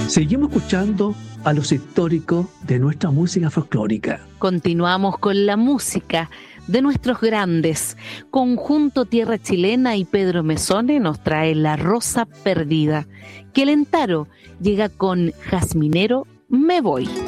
Seguimos escuchando a los históricos de nuestra música folclórica. Continuamos con la música de nuestros grandes. Conjunto Tierra Chilena y Pedro Mesone nos trae La Rosa Perdida. Quelentaro llega con Jazminero Me Voy.